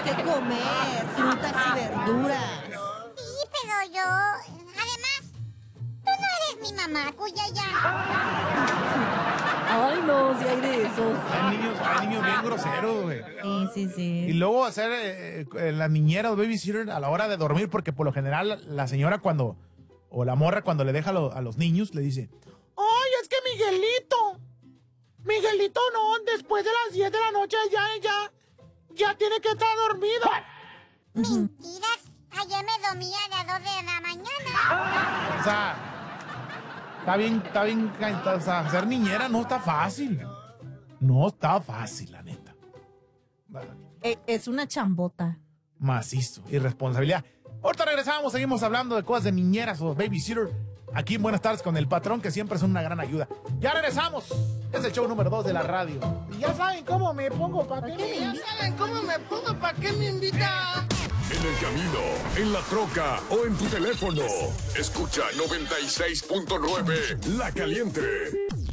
que comer frutas y verduras. Sí, pero yo... Además, tú no eres mi mamá, cuya ya. Ay, no, si hay de esos. Hay niños bien groseros, güey. Sí. Y luego hacer las niñeras, babysitter, a la hora de dormir, porque por lo general la señora o la morra cuando le deja a los niños, le dice, ¡ay, es que Miguelito no, después de las 10 de la noche ya tiene que estar dormido! Mentiras. Ayer me dormía a las 2 de la mañana. O sea, está bien, o sea, ser niñera no está fácil. No está fácil, la neta. Es una chambota. Macizo, irresponsabilidad. Ahorita regresamos, seguimos hablando de cosas de niñeras o babysitter. Aquí en Buenas Tardes con el Patrón, que siempre es una gran ayuda. Ya regresamos. Es el show número 2 de la radio. Y ya saben cómo me pongo, ¿para qué me invitan? Ya saben cómo me pongo, ¿para qué me invitan? En el camino, en la troca o en tu teléfono. Escucha 96.9 La Caliente.